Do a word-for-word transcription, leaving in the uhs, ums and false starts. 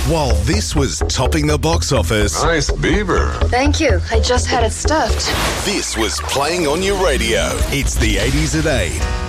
While this was topping the box office, Nice beaver. Thank you. I just had it stuffed. this was playing on your radio. It's the eighties at eight.